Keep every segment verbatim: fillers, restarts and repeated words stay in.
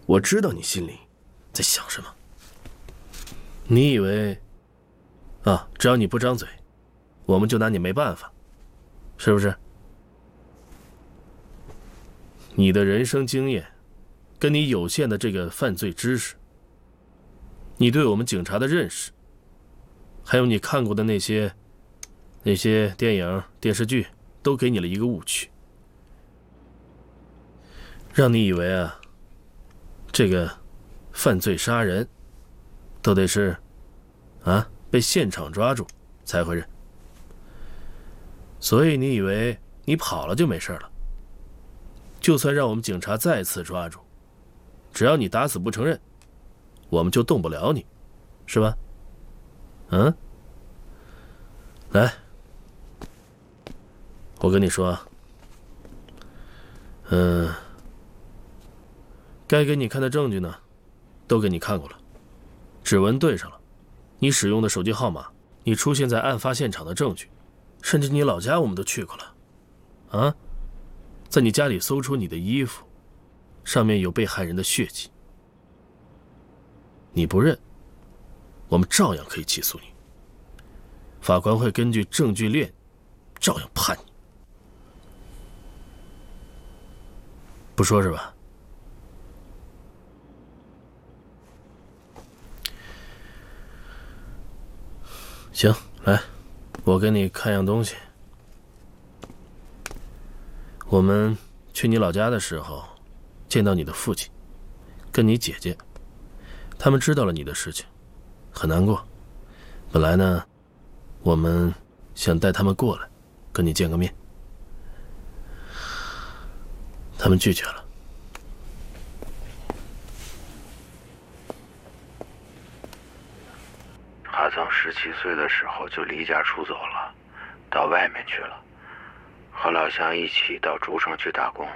我知道你心里在想什么。你以为啊，只要你不张嘴，我们就拿你没办法，是不是？你的人生经验，跟你有限的这个犯罪知识，你对我们警察的认识，还有你看过的那些那些电影、电视剧，都给你了一个误区，让你以为啊，这个犯罪杀人都得是啊被现场抓住才会认，所以你以为你跑了就没事了。就算让我们警察再次抓住，只要你打死不承认，我们就动不了你，是吧？嗯？来，我跟你说，嗯，该给你看的证据呢，都给你看过了，指纹对上了，你使用的手机号码，你出现在案发现场的证据，甚至你老家我们都去过了，啊？在你家里搜出你的衣服，上面有被害人的血迹。你不认，我们照样可以起诉你。法官会根据证据链，照样判你。不说是吧？行，来，我给你看样东西。我们去你老家的时候，见到你的父亲，跟你姐姐，他们知道了你的事情，很难过。本来呢，我们想带他们过来，跟你见个面，他们拒绝了。 他从十七岁的时候就离家出走了，到外面去了。和老乡一起到竹城去打工，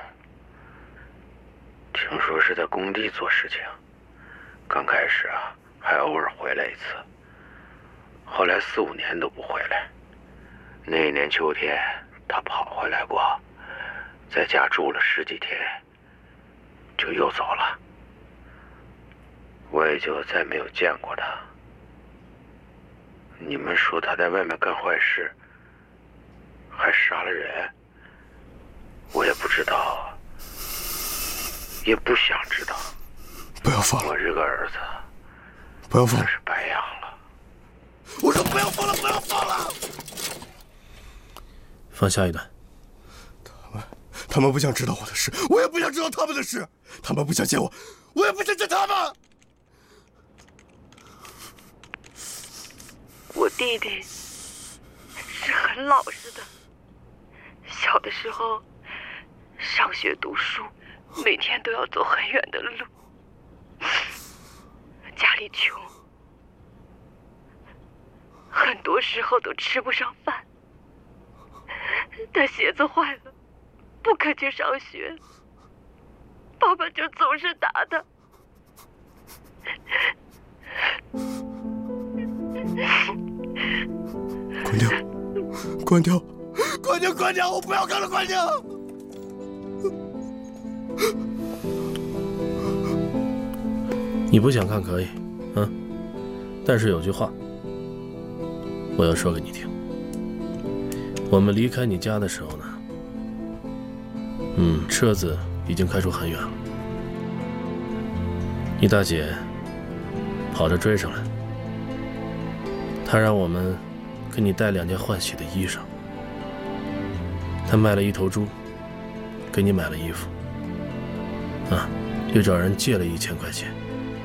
听说是在工地做事情。刚开始啊，还偶尔回来一次，后来四五年都不回来。那一年秋天，他跑回来过，在家住了十几天，就又走了。我也就再没有见过他。你们说他在外面干坏事，还杀了人，我也不知道，也不想知道。 不要放了！ 我这个儿子， 不要放了！ 是白养了。 我说不要放了，不要放了！ 放下一段。 他们，他们不想知道我的事，我也不想知道他们的事。他们不想见我，我也不想见他们。 我弟弟是很老实的，小的时候上学读书，每天都要走很远的路，家里穷，很多时候都吃不上饭。他鞋子坏了，不肯去上学，爸爸就总是打他。 关掉，关掉，关掉，关掉！我不要看了，关掉！ 你不想看可以，嗯，但是有句话我要说给你听。我们离开你家的时候呢，嗯，车子已经开出很远了。你大姐跑着追上来，她让我们给你带两件换洗的衣裳。她卖了一头猪，给你买了衣服，啊，又找人借了一千块钱。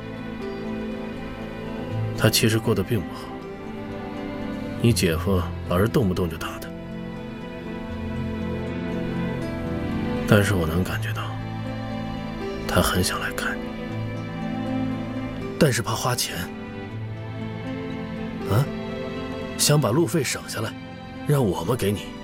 她其实过得并不好，你姐夫老是动不动就打她。但是我能感觉到，他很想来看你，但是怕花钱，啊，想把路费省下来，让我们给你。